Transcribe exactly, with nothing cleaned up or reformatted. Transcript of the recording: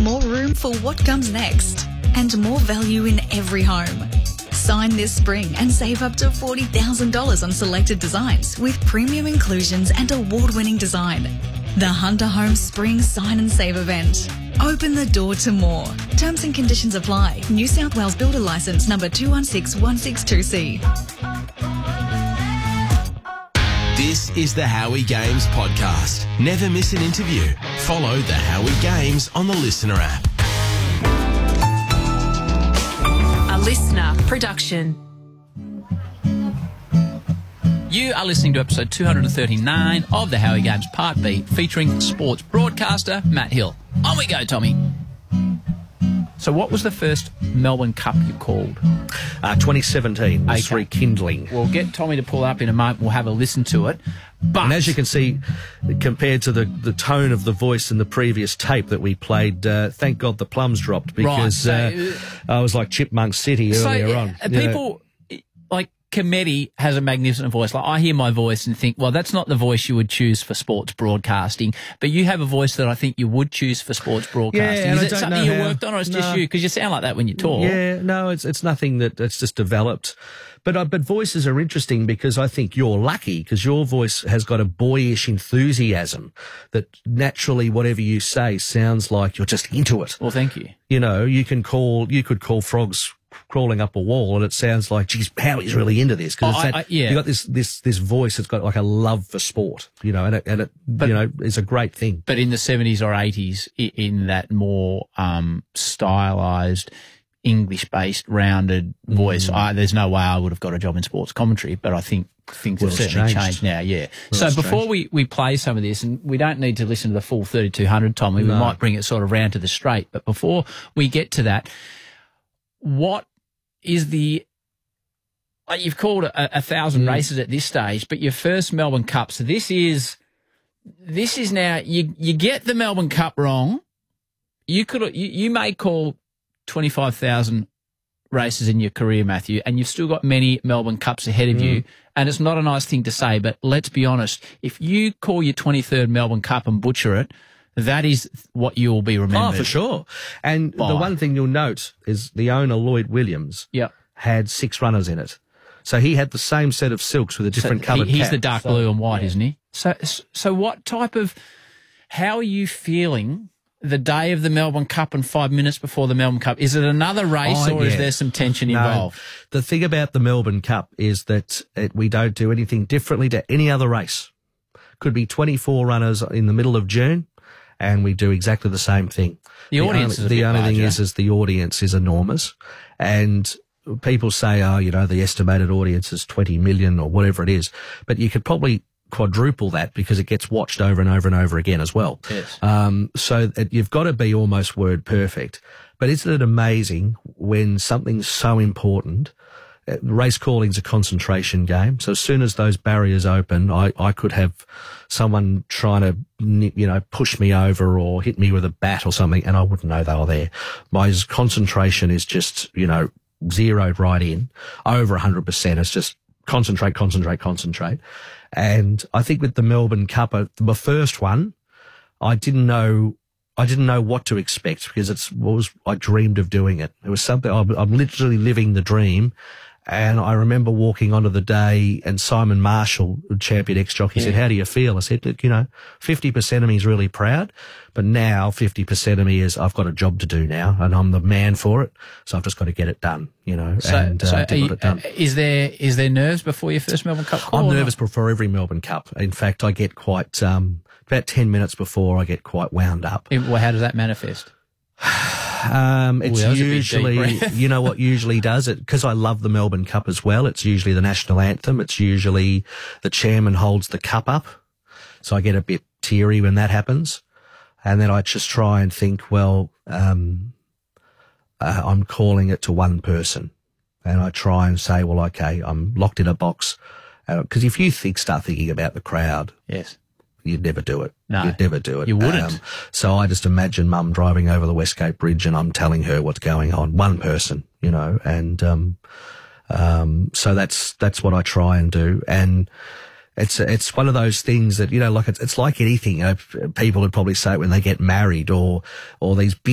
more room for what comes next, and more value in every home. Sign this spring and save up to forty thousand dollars on selected designs with premium inclusions and award-winning design. The Hunter Homes Spring Sign and Save event. Open the door to more. Terms and conditions apply. New South Wales Builder Licence number two one six one six two C. This is the Howie Games podcast. Never miss an interview. Follow the Howie Games on the Listener app. A Listener production. You are listening to episode two thirty-nine of the Howie Games Part B, featuring sports broadcaster Matt Hill. On we go, Tommy. So what was the first Melbourne Cup you called? Uh, twenty seventeen was Okay. rekindling. We'll get Tommy to pull up in a moment. We'll have a listen to it. But And as you can see, compared to the, the tone of the voice in the previous tape that we played, uh, thank God the plums dropped, because Right, so- uh, I was like Chipmunk City so, earlier uh, on. You know. people like Cometti has a magnificent voice. Like I hear my voice and think, well, that's not the voice you would choose for sports broadcasting. But you have a voice that I think you would choose for sports broadcasting. and Is I it don't something know you how- worked on, or it's No. just you? Because you sound like that when you talk. Yeah, no, it's it's nothing that it's just developed. But uh, but voices are interesting because I think you're lucky because your voice has got a boyish enthusiasm that naturally whatever you say sounds like you're just into it. Well, thank you. You know, you can call you could call frogs crawling up a wall and it sounds like, geez, Howie's really into this because Oh, I- I- yeah. you got this this this voice that's got like a love for sport, you know, and it, and it But- you know is a great thing. But in the seventies or eighties, i- in that more um, stylized, English-based, rounded voice, Mm. I, there's no way I would have got a job in sports commentary. But I think things have World's certainly changed. changed now. Yeah. World's so before changed. we, we play some of this, and we don't need to listen to the full thirty-two hundred, Tommy. We No. might bring it sort of round to the straight. But before we get to that, what is the like you've called a, a thousand Mm. races at this stage, but your first Melbourne Cup. So this is this is now you you get the Melbourne Cup wrong. You could you, you may call twenty-five thousand races in your career, Matthew, and you've still got many Melbourne Cups ahead of you. And it's not a nice thing to say, but let's be honest. If you call your twenty-third Melbourne Cup and butcher it, that is what you will be remembered. Oh, for sure. And By. the one thing you'll note is the owner, Lloyd Williams, Yeah. had six runners in it. So he had the same set of silks with a different So coloured he- He's cap. the dark So- blue and white, isn't he? So, so what type of? How are you feeling the day of the Melbourne Cup and five minutes before the Melbourne Cup? Is it another race, Oh, or is yeah. there some tension No, involved? the thing about the Melbourne Cup is that it, we don't do anything differently to any other race. Could be twenty-four runners in the middle of June, and we do exactly the same thing. The audience only, is a the bit only thing larger. is, is the audience is enormous, and people say, oh, you know, the estimated audience is twenty million or whatever it is, but you could probably quadruple that because it gets watched over and over and over again as well. Yes. Um, so it, you've got to be almost word perfect. But isn't it amazing when something's so important? Uh, Race calling's a concentration game. So as soon as those barriers open, I, I could have someone trying to, you know, push me over or hit me with a bat or something, and I wouldn't know they were there. My concentration is just, you know, zeroed right in, over one hundred percent. It's just concentrate, concentrate, concentrate. And I think with the Melbourne Cup, uh, the first one, I didn't know, I didn't know what to expect because it's what was, I dreamed of doing it. It was something, I'm, I'm literally living the dream. And I remember walking onto the day and Simon Marshall, champion ex-jockey, said, how do you feel? I said, look, you know, fifty percent of me is really proud, but now fifty percent of me is I've got a job to do now and I'm the man for it. So I've just got to get it done, you know, So, and so uh, are did you- what it done. uh, is there is there nerves before your first Melbourne Cup call? I'm or nervous not? before every Melbourne Cup. In fact, I get quite, um, about ten minutes before I get quite wound up. Eh, Well, how does that manifest? Um, it's that was a big deep usually, breath. you know what usually does it? Because I love the Melbourne Cup as well. It's usually the national anthem. It's usually the chairman holds the cup up. So I get a bit teary when that happens. And then I just try and think, well, um, uh, I'm calling it to one person. And I try and say, well, okay, I'm locked in a box. Because if you think, start thinking about the crowd, Yes. you'd never do it. No, You'd never do it. you wouldn't. Um, so I just imagine mum driving over the Westgate Bridge and I'm telling her what's going on. One person, you know, and, um, um, so that's, that's what I try and do. And it's, it's one of those things that, you know, like it's, it's like anything, you know, people would probably say it when they get married or, or these big